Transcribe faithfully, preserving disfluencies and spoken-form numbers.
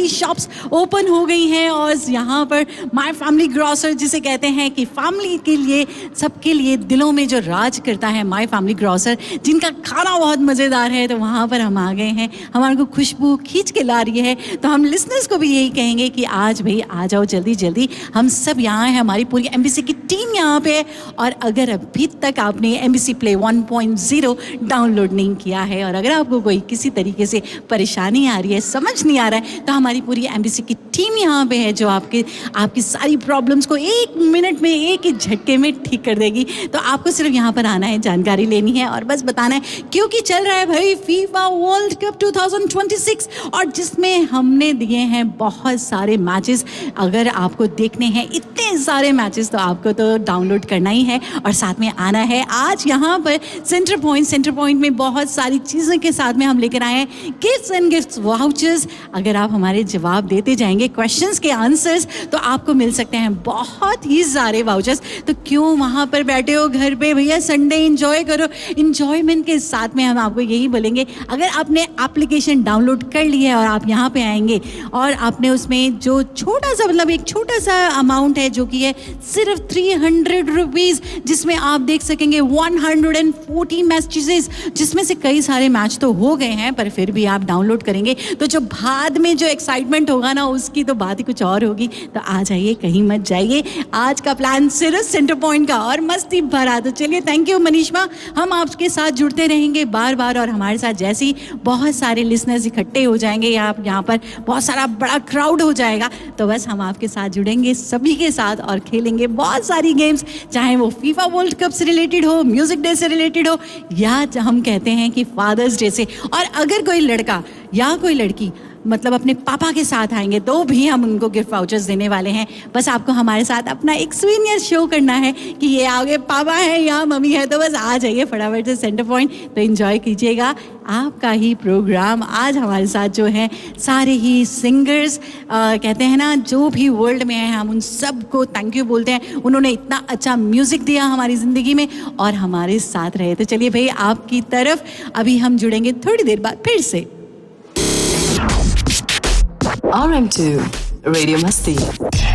नई shops open हो गई हैं और यहाँ पर माय फैमिली ग्रोसर जिसे कहते हैं कि फैमिली के लिए, सबके लिए दिलों में जो राज करता है माय फैमिली ग्रोसर, जिनका खाना बहुत मज़ेदार है, तो वहाँ पर हम आ गए हैं। हमारे को खुशबू खींच के ला रही है, तो हम लिसनर्स को भी यही कहेंगे कि आज भाई आ जाओ जल्दी जल्दी। हम सब यहाँ हैं, हमारी पूरी एमबीसी की टीम यहाँ पे है। और अगर अभी तक आपने MBC play one point zero download नहीं किया है और अगर आपको कोई किसी तरीके से परेशानी आ रही है, समझ नहीं आ रहा है, तो हमारी पूरी एमबीसी की टीम यहाँ पे है जो आपके आपकी सारी प्रॉब्लम्स को एक मिनट में, एक ही झटके में ठीक कर देगी। तो आपको सिर्फ यहाँ पर आना है, जानकारी लेनी है और बस बताना है, क्योंकि चल रहा है भाई FIFA world cup two thousand twenty six और जिसमें हमने दिए हैं बहुत सारे मैचेस। अगर आपको देखने हैं इतने सारे मैचेस तो आपको तो डाउनलोड करना ही है और साथ में आना है। आज यहाँ पर सेंटर पॉइंट सेंटर पॉइंट में बहुत सारी चीज़ों के साथ में हम लेकर आए हैं गिफ्ट्स एंड गिफ्ट्स वाउचर्स। अगर आप हमारे जवाब देते जाएंगे, क्वेश्चंस के आंसर्स, तो आपको मिल सकते हैं बहुत ही सारे वाउचर्स। तो क्यों वहाँ पर बैठे हो घर पे भैया, संडे एंजॉय करो। इंजॉयमेंट के साथ में हम आपको यही बोलेंगे, अगर आपने एप्लीकेशन डाउनलोड कर ली है और आप यहाँ पे आएंगे और आपने उसमें जो छोटा सा, मतलब एक छोटा सा अमाउंट है जो कि है सिर्फ थ्री हंड्रेड रुपीज़, जिसमें आप देख सकेंगे one hundred and forty matches, जिसमें से कई सारे मैच तो हो गए हैं पर फिर भी आप डाउनलोड करेंगे तो जो बाद में जो एक्साइटमेंट होगा ना, उसकी तो बात ही कुछ और होगी। तो आ जाइए, कहीं मत जाइए। आज का प्लान सिर्फ सेंटर पॉइंट का और मस्ती भरा। तो चलिए, थैंक यू मनीषा, हम आपके साथ जुड़ते रहेंगे बार बार और हमारे साथ जैसे ही बहुत सारे लिसनर्स इकट्ठे हो जाएंगे या यहाँ पर बहुत सारा बड़ा क्राउड हो जाएगा, तो बस हम आपके साथ जुड़ेंगे सभी के साथ और खेलेंगे बहुत सारी गेम्स, चाहे वो फीफा वर्ल्ड कप से रिलेटेड हो, म्यूजिक डे से रिलेटेड हो, या हम कहते हैं कि फादर्स डे से। और अगर कोई लड़का या कोई लड़की मतलब अपने पापा के साथ आएंगे तो भी हम उनको गिफ्ट वाउचर्स देने वाले हैं। बस आपको हमारे साथ अपना एक सूवेनियर शो करना है कि ये आगे पापा है या मम्मी है, तो बस आ जाइए फटाफट से सेंटर पॉइंट। तो एंजॉय कीजिएगा आपका ही प्रोग्राम। आज हमारे साथ जो है सारे ही सिंगर्स, आ, कहते हैं ना, जो भी वर्ल्ड में हैं, हम उन सब को थैंक यू बोलते हैं। उन्होंने इतना अच्छा म्यूज़िक दिया हमारी ज़िंदगी में और हमारे साथ रहे। तो चलिए भाई, आपकी तरफ अभी हम जुड़ेंगे थोड़ी देर बाद फिर से। R M two Radio Masti.